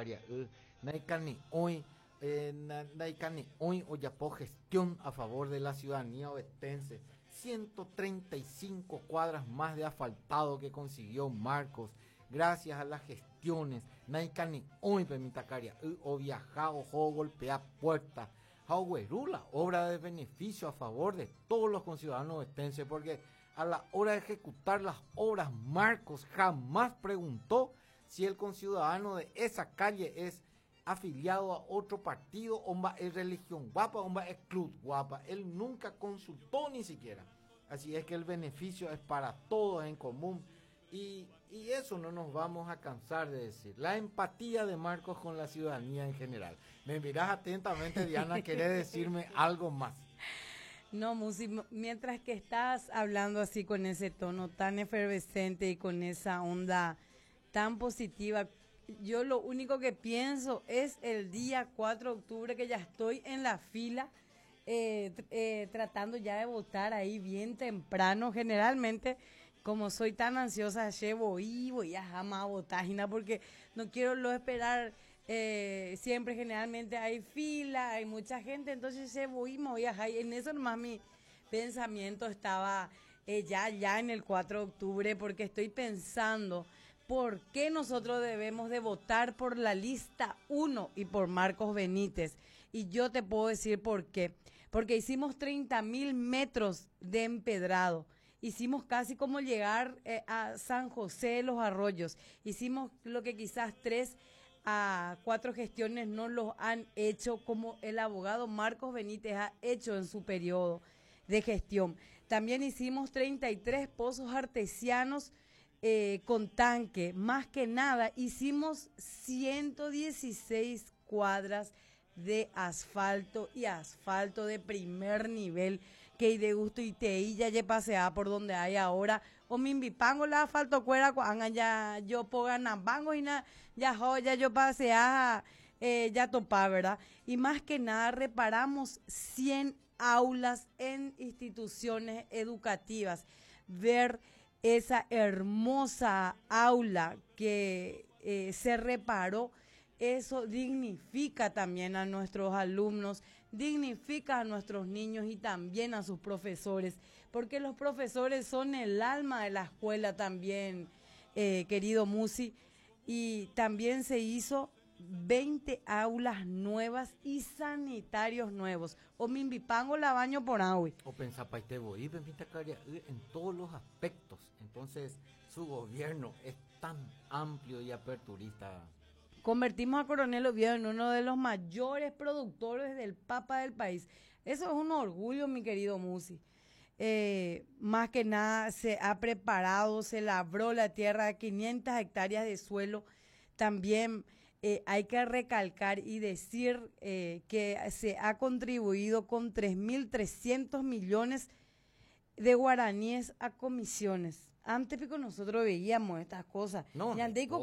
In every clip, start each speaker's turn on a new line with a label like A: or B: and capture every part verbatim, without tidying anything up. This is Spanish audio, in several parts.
A: Pimitacaria, Naikani hoy, Naikani hoy, Oyapo gestión a favor de la ciudadanía ovetense. ciento treinta y cinco cuadras más de asfaltado que consiguió Marcos, gracias a las gestiones. Naikani hoy, Pimitacaria, o viajado, o golpea puertas. Jauerula, obra de beneficio a favor de todos los conciudadanos ovetenses, porque a la hora de ejecutar las obras, Marcos jamás preguntó si el conciudadano de esa calle es afiliado a otro partido, o es religión guapa, o es club guapa. Él nunca consultó ni siquiera. Así es que el beneficio es para todos en común. Y, y eso no nos vamos a cansar de decir. La empatía de Marcos con la ciudadanía en general. Me mirás atentamente, Diana, ¿querés decirme algo más?
B: No, Musi, mientras que estás hablando así con ese tono tan efervescente y con esa onda tan positiva, yo lo único que pienso es el día cuatro de octubre, que ya estoy en la fila, eh, eh, tratando ya de votar ahí bien temprano. Generalmente, como soy tan ansiosa, llevo y voy a jamás a votar, porque no quiero lo esperar. Eh, siempre generalmente hay fila, hay mucha gente, entonces llevo y me voy a en eso nomás mi pensamiento estaba eh, ya, ya en el cuatro de octubre, porque estoy pensando por qué nosotros debemos de votar por la lista uno y por Marcos Benítez. Y yo te puedo decir por qué. Porque hicimos treinta mil metros de empedrado. Hicimos casi como llegar eh, a San José de los Arroyos. Hicimos lo que quizás tres a cuatro gestiones no lo han hecho, como el abogado Marcos Benítez ha hecho en su periodo de gestión. También hicimos treinta y tres pozos artesianos eh, con tanque. Más que nada, hicimos ciento dieciséis cuadras de asfalto, y asfalto de primer nivel, que de gusto y te y ya ye pasea por donde hay ahora o mi invipango la asfalto cuera cuanga ya yo pogan bango y na ya joya yo pasea eh, ya topa, ¿verdad? Y más que nada reparamos cien aulas en instituciones educativas. Ver esa hermosa aula que eh, se reparó, eso dignifica también a nuestros alumnos, dignifica a nuestros niños y también a sus profesores, porque los profesores son el alma de la escuela también, eh, querido Musi. Y también se hizo veinte aulas nuevas y sanitarios nuevos. O Mimbipango la baño por agua.
A: O pensapaite voy, en todos los aspectos. Entonces, su gobierno es tan amplio y aperturista.
B: Convertimos a Coronel Oviedo en uno de los mayores productores del papa del país. Eso es un orgullo, mi querido Musi. Eh, más que nada se ha preparado, se labró la tierra de quinientas hectáreas de suelo. También eh, hay que recalcar y decir eh, que se ha contribuido con tres mil trescientos millones de guaraníes a comisiones. Antes pico nosotros veíamos estas cosas.
A: No,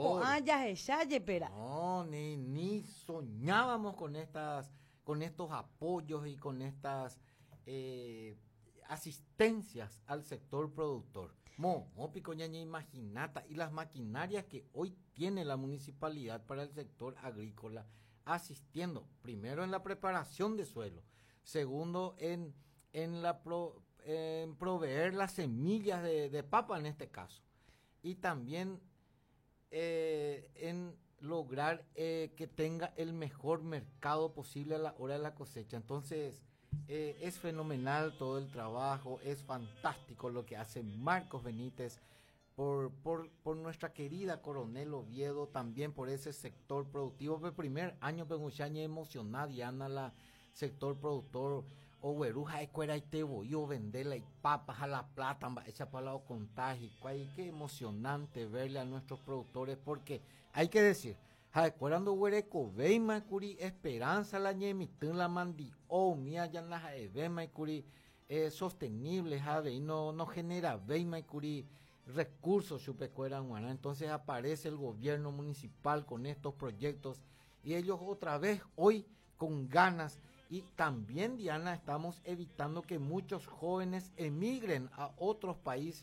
A: no, ni, ni soñábamos con estas, con estos apoyos y con estas eh, asistencias al sector productor. Mo, mo pico ñaña imaginata, y las maquinarias que hoy tiene la municipalidad para el sector agrícola, asistiendo primero en la preparación de suelo, segundo en, en la pro, en proveer las semillas de, de papa en este caso, y también eh, en lograr eh, que tenga el mejor mercado posible a la hora de la cosecha. Entonces eh, es fenomenal todo el trabajo, es fantástico lo que hace Marcos Benítez por, por, por nuestra querida Coronel Oviedo, también por ese sector productivo. El primer año Penguchaña emocionada Diana la sector productor o güeruja escuela y te voy a venderla y papas a la plata hecha para la contagio. Qué emocionante verle a nuestros productores, porque hay que decir, cuando güereco veima curi esperanza la ñemitun la mandi o mía ya la vema curi sostenible y no no genera veima curi recursos chupecuera. Entonces aparece el gobierno municipal con estos proyectos y ellos otra vez hoy con ganas. Y también, Diana, estamos evitando que muchos jóvenes emigren a otros países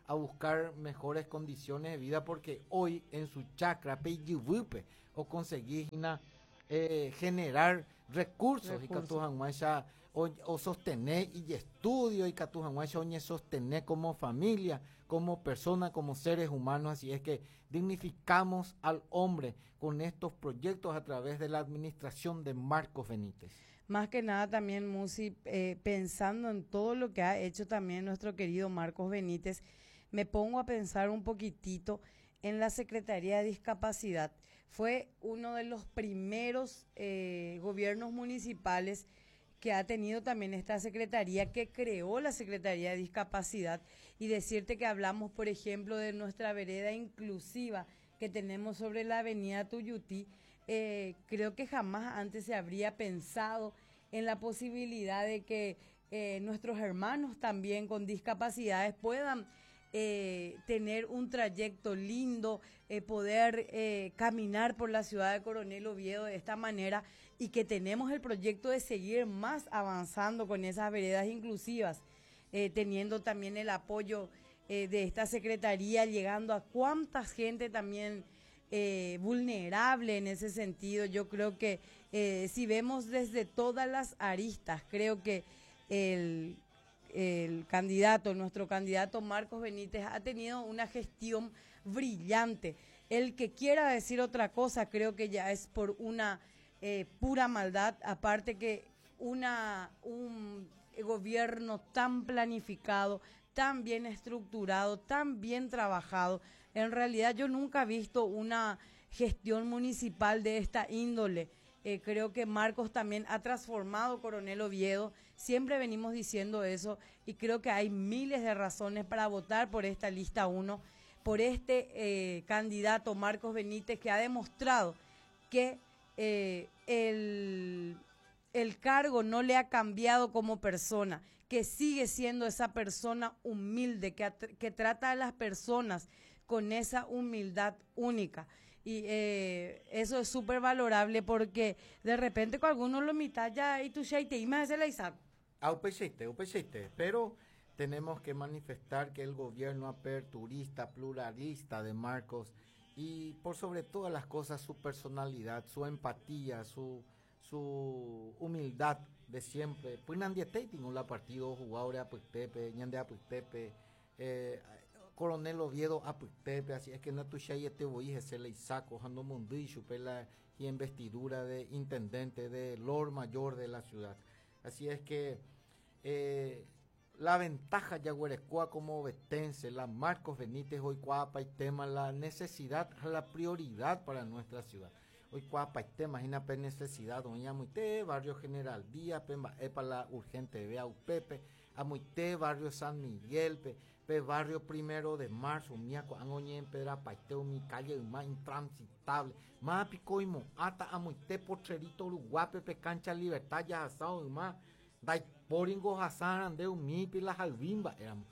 A: a buscar mejores condiciones de vida, porque hoy en su chacra peyuvupe o conseguir una, eh, generar recursos,
B: Recursos.
A: y o, o sostener y estudio y oñe sostener como familia, como persona, como seres humanos. Así es que dignificamos al hombre con estos proyectos a través de la administración de Marcos Benítez.
B: Más que nada también, Musi, eh, pensando en todo lo que ha hecho también nuestro querido Marcos Benítez, me pongo a pensar un poquitito en la Secretaría de Discapacidad. Fue uno de los primeros eh, gobiernos municipales que ha tenido también esta secretaría, que creó la Secretaría de Discapacidad, y decirte que hablamos, por ejemplo, de nuestra vereda inclusiva que tenemos sobre la avenida Tuyutí. Eh, creo que jamás antes se habría pensado en la posibilidad de que eh, nuestros hermanos también con discapacidades puedan eh, tener un trayecto lindo, eh, poder eh, caminar por la ciudad de Coronel Oviedo de esta manera, y que tenemos el proyecto de seguir más avanzando con esas veredas inclusivas, eh, teniendo también el apoyo eh, de esta secretaría, llegando a cuánta gente también eh, vulnerable en ese sentido. Yo creo que eh, si vemos desde todas las aristas, creo que el, el candidato, nuestro candidato Marcos Benítez ha tenido una gestión brillante. El que quiera decir otra cosa creo que ya es por una eh, pura maldad, aparte que una un gobierno tan planificado, tan bien estructurado, tan bien trabajado. En realidad yo nunca he visto una gestión municipal de esta índole. Eh, creo que Marcos también ha transformado Coronel Oviedo, siempre venimos diciendo eso, y creo que hay miles de razones para votar por esta lista uno, por este eh, candidato Marcos Benítez, que ha demostrado que eh, el, el cargo no le ha cambiado como persona, que sigue siendo esa persona humilde, que, que trata a las personas con esa humildad única. Y eh, eso es súper valorable, porque de repente con algunos lo mitad ya y tú ya te imaginas la Isaac.
A: Aupechiste, aupechiste, pero tenemos que manifestar que el gobierno aperturista, pluralista de Marcos, y por sobre todas las cosas su personalidad, su empatía, su, su humildad de siempre. Pues nadie tengo la partido jugadores a Puctepe, ñande a Puctepe, eh, Coronel Oviedo a Puctepe, así es que no tu ya te voy a hacer le saco, jando mundi chupela y investidura de intendente de Lord Mayor de la ciudad. Así es que eh, la ventaja Yaguarecoa como ovetense, la Marcos Benítez hoy cuapa y tema, la necesidad, la prioridad para nuestra ciudad. Hoy cuapa y tema, imagina pe necesidad, doña Muite, barrio General Díaz, pe para la urgente vea Upepe, a Muite, barrio San Miguel, pe, pe barrio Primero de Marzo, miaco, angoñe en Pedra Paiteo, mi calle más intransitable, más pico y mo, ata a Muite, Potrerito, Uruguay, pe cancha Libertad, ya asado, más. Dai poringo Hassan Andeu Mipi la Jalbimba, éramos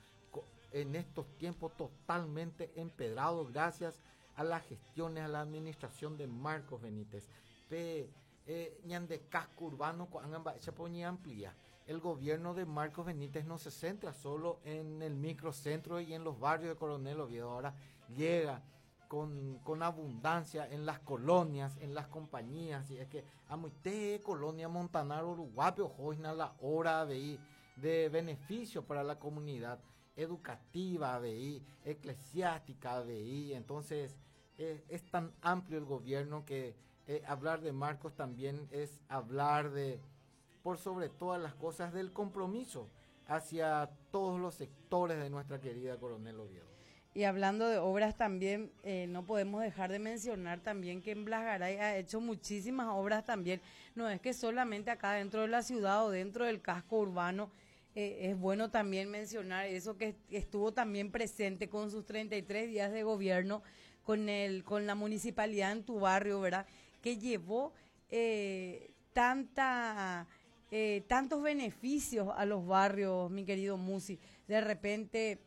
A: en estos tiempos totalmente empedrados gracias a las gestiones, a la administración de Marcos Benítez. Pe eh, ñande casco urbano se ponía amplia. El gobierno de Marcos Benítez no se centra solo en el microcentro y en los barrios de Coronel Oviedo, ahora llega Con, con abundancia en las colonias, en las compañías, y es que a muite colonia Montanar Uruguay, Ojoina la hora de, de beneficio para la comunidad educativa, de eclesiástica, de entonces eh, es tan amplio el gobierno que eh, hablar de Marcos también es hablar de, por sobre todas las cosas, del compromiso hacia todos los sectores de nuestra querida Coronel Oviedo.
B: Y hablando de obras también, eh, no podemos dejar de mencionar también que en Blas Garay ha hecho muchísimas obras también. No es que solamente acá dentro de la ciudad o dentro del casco urbano, eh, es bueno también mencionar eso, que estuvo también presente con sus treinta y tres días de gobierno, con, el, con la municipalidad en tu barrio, ¿verdad? Que llevó eh, tanta, eh, tantos beneficios a los barrios, mi querido Musi. De repente...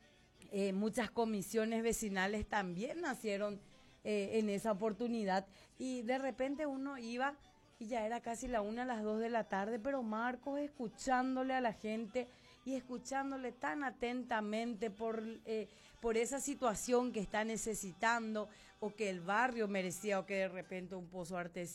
B: Eh, muchas comisiones vecinales también nacieron eh, en esa oportunidad, y de repente uno iba y ya era casi la una, las dos de la tarde, pero Marcos escuchándole a la gente y escuchándole tan atentamente por, eh, por esa situación que está necesitando o que el barrio merecía o que de repente un pozo artesiano